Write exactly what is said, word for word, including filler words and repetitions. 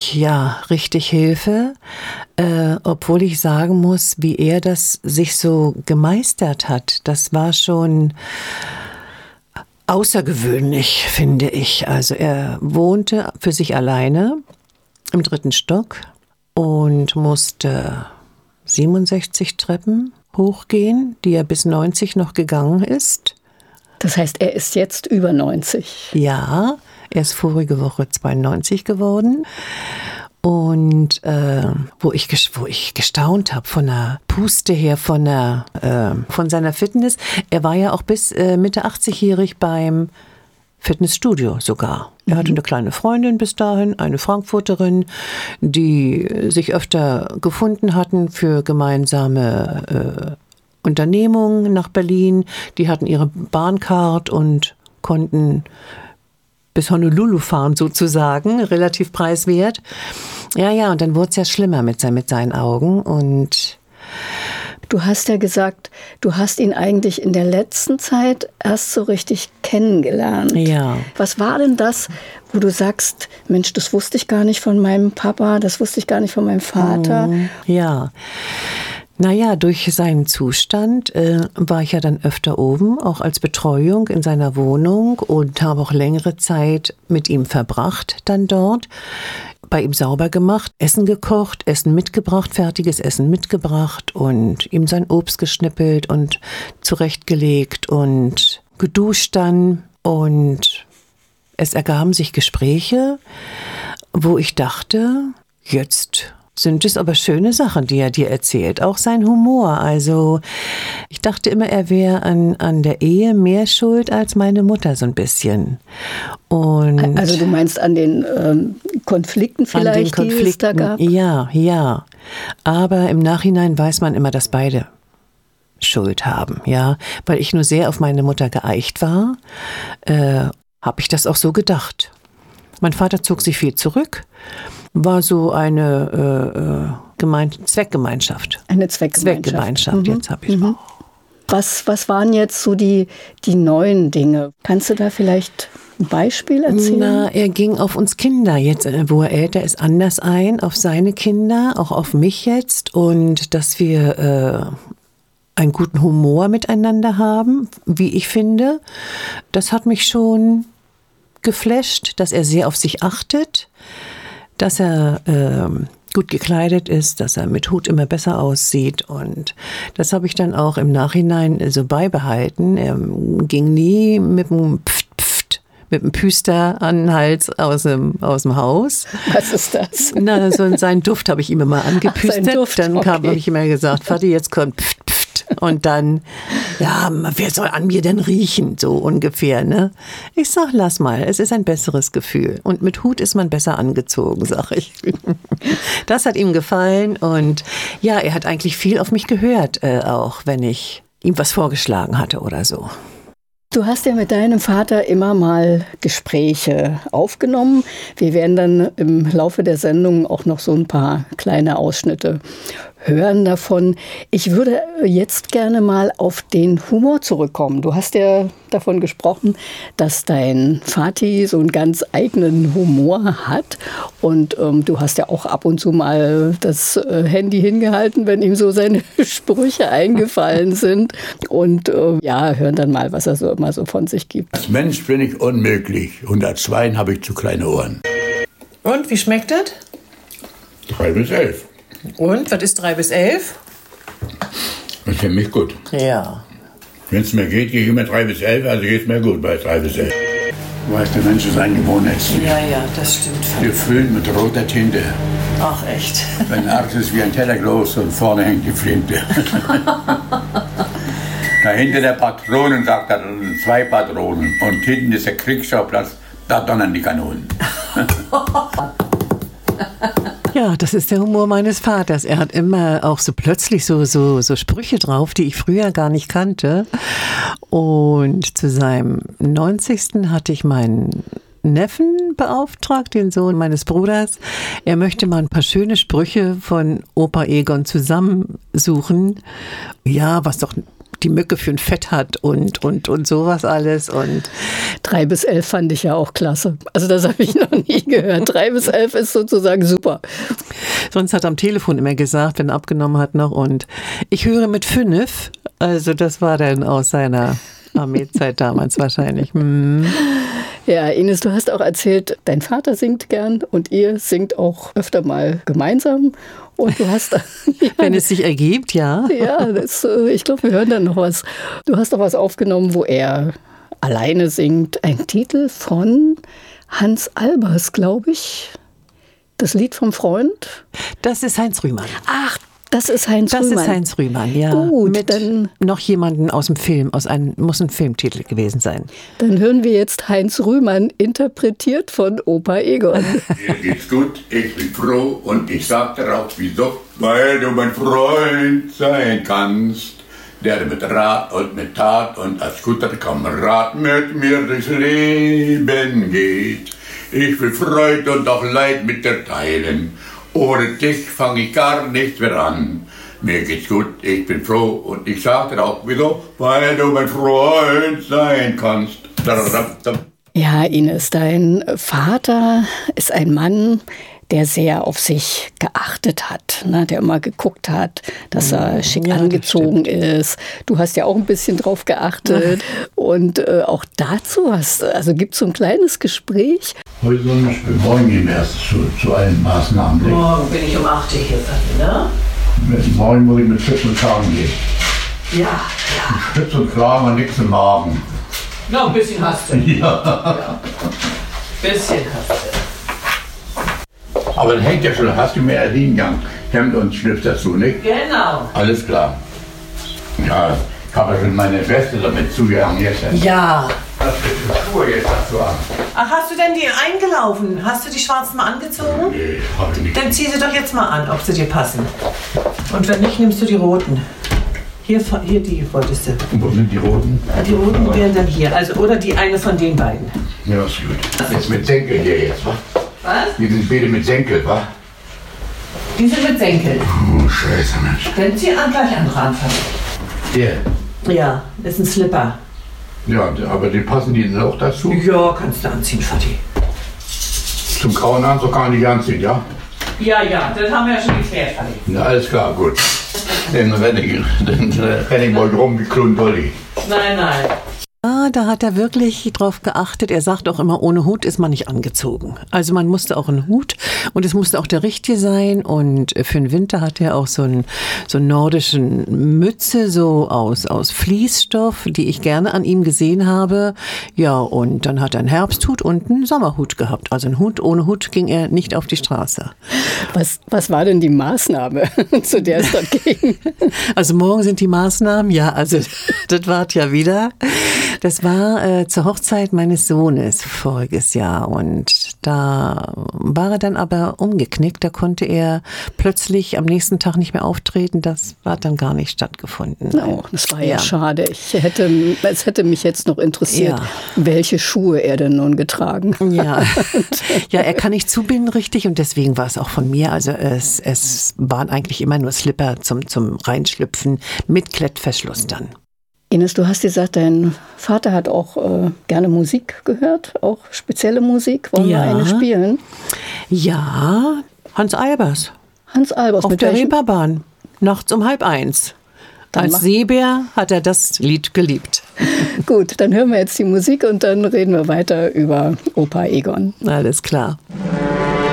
ich ja richtig Hilfe, äh, obwohl ich sagen muss, wie er das sich so gemeistert hat. Das war schon außergewöhnlich, finde ich. Also er wohnte für sich alleine im dritten Stock und musste siebenundsechzig Treppen hochgehen, die er bis neunzig noch gegangen ist. Das heißt, er ist jetzt über neunzig? Ja, er ist vorige Woche zweiundneunzig geworden. Und äh, wo, ich, wo ich gestaunt habe von der Puste her, von, der, äh, von seiner Fitness. Er war ja auch bis äh, Mitte achtzigjährig beim Fitnessstudio sogar. Er hatte eine kleine Freundin bis dahin, eine Frankfurterin, die sich öfter gefunden hatten für gemeinsame äh, Unternehmungen nach Berlin. Die hatten ihre Bahncard und konnten bis Honolulu fahren sozusagen, relativ preiswert. Ja, ja, und dann wurde es ja schlimmer mit, mit seinen Augen. Und du hast ja gesagt, du hast ihn eigentlich in der letzten Zeit erst so richtig kennengelernt. Ja. Was war denn das, wo du sagst, Mensch, das wusste ich gar nicht von meinem Papa, das wusste ich gar nicht von meinem Vater? Ja. Naja, durch seinen Zustand äh, war ich ja dann öfter oben, auch als Betreuung in seiner Wohnung und habe auch längere Zeit mit ihm verbracht dann dort, bei ihm sauber gemacht, Essen gekocht, Essen mitgebracht, fertiges Essen mitgebracht und ihm sein Obst geschnippelt und zurechtgelegt und geduscht dann. Und es ergaben sich Gespräche, wo ich dachte, jetzt sind es aber schöne Sachen, die er dir erzählt. Auch sein Humor. Also ich dachte immer, er wäre an, an der Ehe mehr schuld als meine Mutter so ein bisschen. Und also du meinst an den ähm, Konflikten vielleicht, an den Konflikten, die es da gab? Ja, ja. Aber im Nachhinein weiß man immer, dass beide Schuld haben. Ja, weil ich nur sehr auf meine Mutter geeicht war, äh, habe ich das auch so gedacht. Mein Vater zog sich viel zurück. War so eine äh, Gemein- Zweckgemeinschaft. Eine Zweckgemeinschaft. Zweckgemeinschaft, mhm. jetzt habe ich mhm. Was, was waren jetzt so die, die neuen Dinge? Kannst du da vielleicht ein Beispiel erzählen? Na, er ging auf uns Kinder jetzt, wo er älter ist, anders ein, auf seine Kinder, auch auf mich jetzt. Und dass wir äh, einen guten Humor miteinander haben, wie ich finde. Das hat mich schon geflasht, dass er sehr auf sich achtet. Dass er äh, gut gekleidet ist, dass er mit Hut immer besser aussieht. Und das habe ich dann auch im Nachhinein so beibehalten. Er ging nie mit einem Pft, Pft, mit einem Püster an den Hals aus dem, aus dem Haus. Was ist das? Na, so seinen Duft habe ich ihm immer angepüstert. Ach, Duft, dann okay. habe ich immer gesagt, Vati, jetzt kommt Pft, Pft. Und dann, ja, wer soll an mir denn riechen, so ungefähr, ne? Ich sag, lass mal, es ist ein besseres Gefühl. Und mit Hut ist man besser angezogen, sag ich. Das hat ihm gefallen und ja, er hat eigentlich viel auf mich gehört, äh, auch wenn ich ihm was vorgeschlagen hatte oder so. Du hast ja mit deinem Vater immer mal Gespräche aufgenommen. Wir werden dann im Laufe der Sendung auch noch so ein paar kleine Ausschnitte hören davon. Ich würde jetzt gerne mal auf den Humor zurückkommen. Du hast ja davon gesprochen, dass dein Vati so einen ganz eigenen Humor hat. Und ähm, du hast ja auch ab und zu mal das äh, Handy hingehalten, wenn ihm so seine Sprüche eingefallen sind. Und äh, ja, hören dann mal, was er so immer so von sich gibt. Als Mensch bin ich unmöglich und als Schwein habe ich zu kleine Ohren. Und, wie schmeckt das? Drei bis elf. Und, was ist drei bis elf? Das ist für mich gut. Ja. Wenn es mir geht, gehe ich immer drei bis elf, also geht es mir gut bei drei bis elf. Du weißt, der Mensch ist ein Gewohnheitstier. Ja, ja, das stimmt. Gefüllt mit roter Tinte. Ach, echt? Sein Arsch ist wie ein Teller groß und vorne hängt die Flinte. Dahinter der Patronen, sagt er, das sind zwei Patronen. Und hinten ist der Kriegsschauplatz, da donnern die Kanonen. Ja, das ist der Humor meines Vaters. Er hat immer auch so plötzlich so, so, so Sprüche drauf, die ich früher gar nicht kannte. Und zu seinem neunzigsten hatte ich meinen Neffen beauftragt, den Sohn meines Bruders. Er möchte mal ein paar schöne Sprüche von Opa Egon zusammensuchen. Ja, was doch die Mücke für ein Fett hat und, und, und sowas alles. Und drei bis elf fand ich ja auch klasse. Also das habe ich noch nie gehört. drei bis elf ist sozusagen super. Sonst hat er am Telefon immer gesagt, wenn er abgenommen hat noch. Und ich höre mit fünf. Also das war dann aus seiner Armeezeit damals wahrscheinlich. Hm. Ja, Ines, du hast auch erzählt, dein Vater singt gern und ihr singt auch öfter mal gemeinsam. Und du hast, ja, wenn es sich ergibt, ja. Ja, das, ich glaube, wir hören dann noch was. Du hast auch was aufgenommen, wo er alleine singt. Ein Titel von Hans Albers, glaube ich. Das Lied vom Freund. Das ist Heinz Rühmann. Ach, das ist Heinz das Rühmann. Das ist Heinz Rühmann, ja. Gut, mit dann noch jemanden aus dem Film, aus einem, muss ein Filmtitel gewesen sein. Dann hören wir jetzt Heinz Rühmann, interpretiert von Opa Egon. Mir geht's gut, ich bin froh und ich sag darauf wieso, weil du mein Freund sein kannst, der mit Rat und mit Tat und als guter Kamerad mit mir durchs Leben geht. Ich will Freude und auch Leid mit dir teilen. Ohne dich fange ich gar nichts mehr an. Mir geht's gut, ich bin froh und ich sag dir auch wieso, weil du mein Freund sein kannst. Ja, Ines, dein Vater ist ein Mann, der sehr auf sich geachtet hat, ne? Der immer geguckt hat, dass er schick ja, angezogen ist. Du hast ja auch ein bisschen drauf geachtet. Und äh, auch dazu hast also gibt es so ein kleines Gespräch. Heute soll ich morgen gehen erst zu, zu allen Maßnahmen. Morgen bin ich um acht Uhr hier, ne? Morgen muss ich mit Spitz und Kragen gehen. Ja, ja. Spitz und Kragen und nichts im Magen. Na, ein bisschen hast du. Ja. ja. Bisschen hast du. Aber das hängt ja schon, hast du mehr Liniengang, Hemd und Schlips dazu, nicht? Genau. Alles klar. Ja, ich habe ja schon meine Weste damit zugehangen jetzt. Ja. Das ist die Schuhe jetzt dazu an. Ach, hast du denn die eingelaufen? Hast du die schwarzen mal angezogen? Nee, habe ich nicht. Dann zieh sie doch jetzt mal an, ob sie dir passen. Und wenn nicht, nimmst du die roten. Hier, hier die wolltest du. Und wo sind die roten? Die roten wären dann hier, also oder die eine von den beiden. Ja, ist gut. Jetzt mit Senkel hier jetzt, wa? Was? Die sind beide mit Senkel, wa? Die sind mit Senkel. Oh, scheiße, Mensch. Dann zieh an, gleich andere anfangen. Der? Ja, das ist ein Slipper. Ja, aber die passen die denn auch dazu? Ja, kannst du anziehen, Vati. Zum grauen Anzug kann man nicht anziehen, ja? Ja, ja, das haben wir ja schon geklärt, Vati. Na, alles klar, gut. Dann renne ich, dann renne ich mal rum wie Klon Dolly. Nein, nein. Ah, da hat er wirklich drauf geachtet. Er sagt auch immer, ohne Hut ist man nicht angezogen. Also man musste auch einen Hut und es musste auch der richtige sein. Und für den Winter hat er auch so einen, so einen nordischen Mütze, so aus, aus Fließstoff, die ich gerne an ihm gesehen habe. Ja, und dann hat er einen Herbsthut und einen Sommerhut gehabt. Also ein Hut, ohne Hut ging er nicht auf die Straße. Was, was war denn die Maßnahme, zu der es dort ging? Also morgen sind die Maßnahmen, ja, also das war ja wieder. Das war äh, zur Hochzeit meines Sohnes voriges Jahr und da war er dann aber umgeknickt. Da konnte er plötzlich am nächsten Tag nicht mehr auftreten. Das hat dann gar nicht stattgefunden. Oh, das war ja, ja schade. Ich hätte, es hätte mich jetzt noch interessiert, ja. welche Schuhe er denn nun getragen hat. Ja. Ja, er kann nicht zubinden richtig und deswegen war es auch von mir. Also es, es waren eigentlich immer nur Slipper zum, zum Reinschlüpfen mit Klettverschluss dann. Ines, du hast gesagt, dein Vater hat auch äh, gerne Musik gehört, auch spezielle Musik. Wollen ja. wir eine spielen? Ja, Hans Albers. Hans Albers. Auf mit der welchem? Reeperbahn, nachts um halb eins. Dann Als Seebär hat er das Lied geliebt. Gut, dann hören wir jetzt die Musik und dann reden wir weiter über Opa Egon. Alles klar.